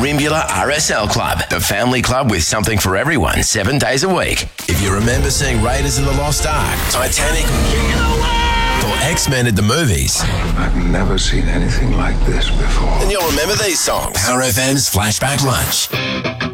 Rimbula RSL Club, the family club with something for everyone 7 days a week. If you remember seeing Raiders of the Lost Ark, Titanic, or X-Men at the movies, I've never seen anything like this before. then you'll remember these songs. Power FM's Flashback Lunch.